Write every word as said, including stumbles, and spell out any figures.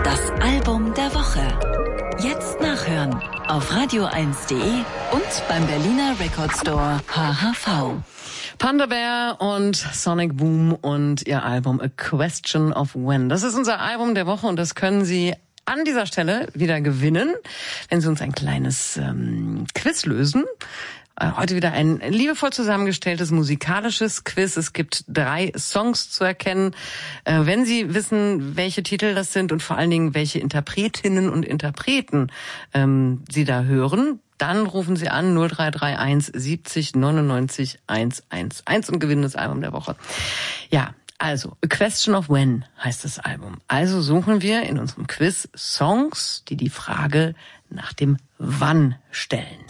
Das Album der Woche. Jetzt nachhören auf radio eins punkt de und beim Berliner Record Store H H V. Panda Bear und Sonic Boom und ihr Album A Question of When. Das ist unser Album der Woche und das können Sie an dieser Stelle wieder gewinnen, wenn Sie uns ein kleines ähm, Quiz lösen. Heute wieder ein liebevoll zusammengestelltes musikalisches Quiz. Es gibt drei Songs zu erkennen. Wenn Sie wissen, welche Titel das sind und vor allen Dingen, welche Interpretinnen und Interpreten ähm, Sie da hören, dann rufen Sie an null drei drei eins siebzig neunundneunzig hundertelf und gewinnen das Album der Woche. Ja, also A Question of When heißt das Album. Also suchen wir in unserem Quiz Songs, die die Frage nach dem Wann stellen.